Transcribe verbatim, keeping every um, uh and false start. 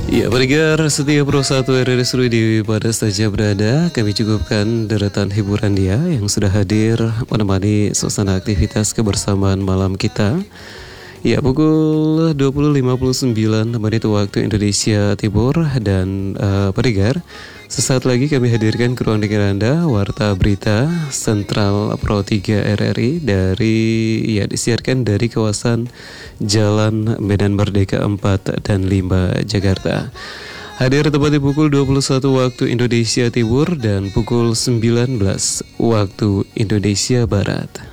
Ya, pendengar setiap Pro satu R R I Seru di pada saja berada, kami cukupkan deretan hiburan dia yang sudah hadir menemani suasana aktivitas kebersamaan malam kita. Ya, pukul dua puluh lima puluh sembilan menit waktu Indonesia Timur. Dan uh, pendengar, sesaat lagi kami hadirkan ke ruang dengar Anda Warta Berita Sentral Pro tiga R R I dari ya disiarkan dari kawasan Jalan Medan Merdeka empat dan lima Jakarta. Hadir tepat di pukul dua puluh satu waktu Indonesia Timur dan pukul sembilan belas waktu Indonesia Barat.